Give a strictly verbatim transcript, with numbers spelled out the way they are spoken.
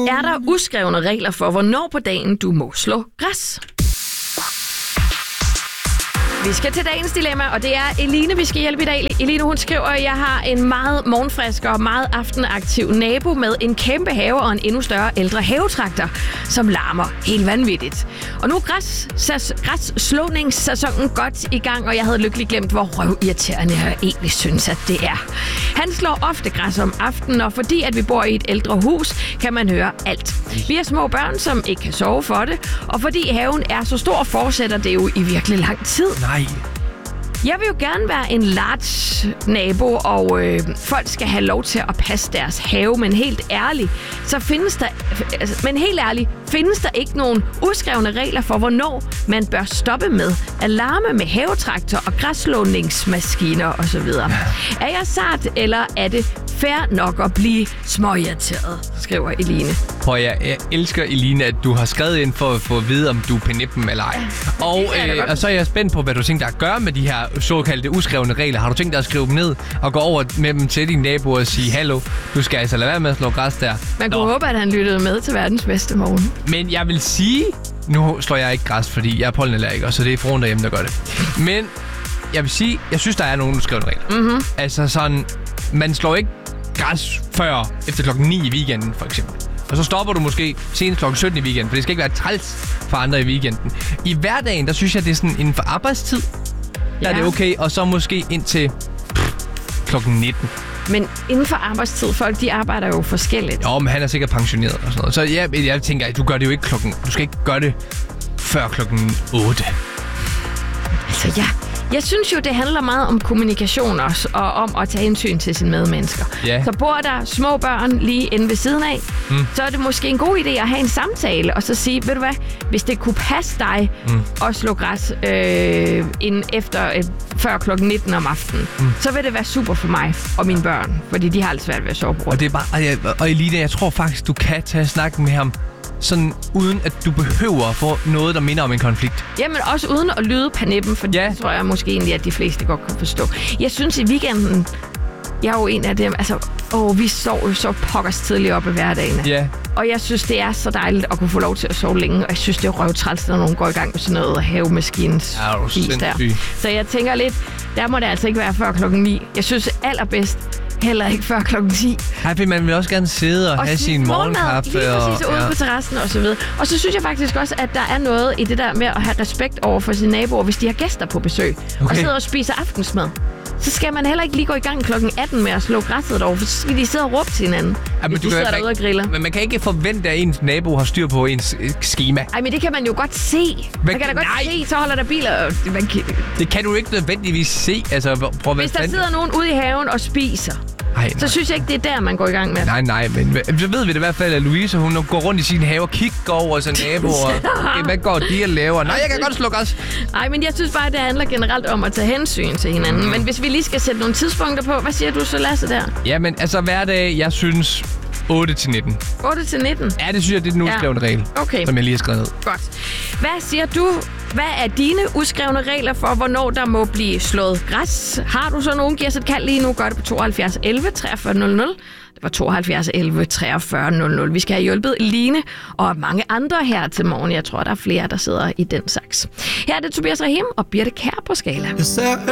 Er der uskrevne regler for, hvornår på dagen du må slå græs? Vi skal til dagens dilemma, og det er Eline, vi skal hjælpe i dag. Eline, hun skriver, at jeg har en meget morgenfrisk og meget aftenaktiv nabo med en kæmpe have og en endnu større ældre havetraktor, som larmer helt vanvittigt. Og nu er græs, græsslåningssæsonen godt i gang, og jeg havde lykkeligt glemt, hvor røvirriterende jeg egentlig synes, at det er. Han slår ofte græs om aftenen, og fordi at vi bor i et ældre hus, kan man høre alt. Vi har små børn, som ikke kan sove for det, og fordi haven er så stor, fortsætter det jo i virkelig lang tid. Nej. Jeg vil jo gerne være en large nabo, og øh, folk skal have lov til at passe deres have, men helt ærligt, så findes der, altså, men helt ærligt, findes der ikke nogen uskrevne regler for, hvornår man bør stoppe med at larme med havetraktor og græsslåningsmaskiner osv. Er jeg sart, eller er det fair nok at blive småirriteret, skriver Eline. Prøv, jeg, jeg elsker, Eline, at du har skrevet ind for at få at vide, om du er penippen eller ej. Og, øh, og så er jeg spændt på, hvad du tænker dig at gøre med de her såkaldte uskrevne regler. Har du tænkt dig at skrive dem ned og gå over med dem til dine naboer og sige, hallo, du skal altså lade være med at slå græs der. Man kunne Nå. håbe, at han lyttede med til verdens bedste morgen. Men jeg vil sige, nu slår jeg ikke græs, fordi jeg er pollenallergiker, så det er fruen derhjemme, der gør det. Men jeg vil sige, jeg synes, der er nogle uskrevne regler. Mm-hmm. Altså sådan, man slår ikke græs før efter klokken ni i weekenden, for eksempel. Og så stopper du måske senest klokken sytten i weekenden, for det skal ikke være træls for andre i weekenden. I hverdagen, der synes jeg, det er sådan inden for arbejdstid, der ja. er det okay, og så måske indtil pff, klokken nitten. Men inden for arbejdstid, folk de arbejder jo forskelligt. Jo, men han er sikkert pensioneret og sådan noget. Så ja, jeg tænker, at du gør det jo ikke klokken... Du skal ikke gøre det før klokken otte. Altså ja, jeg synes jo, det handler meget om kommunikation også, og om at tage hensyn til sine medmennesker. Ja. Så bor der små børn lige inde ved siden af, mm. så er det måske en god idé at have en samtale, og så sige, ved du hvad, hvis det kunne passe dig mm. at slå græs øh, inden efter, øh, før klokken nitten om aftenen, mm. så vil det være super for mig og mine børn, fordi de har lidt svært ved at sove på. Og det er bare, og, jeg, og Eline, jeg tror faktisk, du kan tage snakken med ham, sådan uden at du behøver at få noget, der minder om en konflikt. Jamen også uden at lyde panippen, for ja. det tror jeg måske egentlig, at de fleste godt kan forstå. Jeg synes i weekenden, jeg er jo en af dem, altså, åh, vi sover jo så pokkers tidligt op i hverdagen. Ja. Og jeg synes, det er så dejligt at kunne få lov til at sove længe, og jeg synes, det er røvtræls, når nogen går i gang med sådan noget havemaskinens ja, fis der. Så jeg tænker lidt, der må det altså ikke være før klokken ni. Jeg synes allerbedst, heller ikke før klokken ti. Ej, for man vil også gerne sidde og, og have sin morgenkaffe. Lige præcis, og, ude ja. på terrassen og så videre. Og så synes jeg faktisk også, at der er noget i det der med at have respekt over for sine naboer, hvis de har gæster på besøg, okay. og sidder og spiser aftensmad. Så skal man heller ikke lige gå i gang klokken atten med at slå græsset over, for så skal de sidde og råbe til hinanden, ja, hvis de sidder derude og griller. Men man kan ikke forvente, at ens nabo har styr på ens skema. Ej, men det kan man jo godt se. Man, man kan da godt nej. se, så holder der biler. Man kan... Det kan du ikke nødvendigvis se. Altså, prøv, hvis der sidder nogen ude i haven og spiser, Ej, nej. så synes jeg ikke, det er der, man går i gang med. Nej, nej, men så ved vi det i hvert fald, at Louise, hun går rundt i sin have og kigger over til naboer. Okay, hvad går de og laver? Nej, jeg kan godt slå græs. Nej, men jeg synes bare, det handler generelt om at tage hensyn til hinanden. Mm. Men hvis vi lige skal sætte nogle tidspunkter på, hvad siger du så, Lasse, der? Jamen, altså hverdag, jeg synes otte til nitten. otte til nitten? Ja, det synes jeg, det er den uskrevne ja. regel, okay. som jeg lige har skrevet ned. Godt. Hvad siger du? Hvad er dine uskrevne regler for, hvornår der må blive slået græs? Har du så nogen? Giv os et kald lige nu. Gør det på tooghalvfjerds elleve treogfyrre nul nul. Det var tooghalvfjerds elleve treogfyrre nul nul. Vi skal have hjulpet Line og mange andre her til morgen. Jeg tror, der er flere, der sidder i den saks. Her er det Tobias Rahim og Birte Kjær på Skala.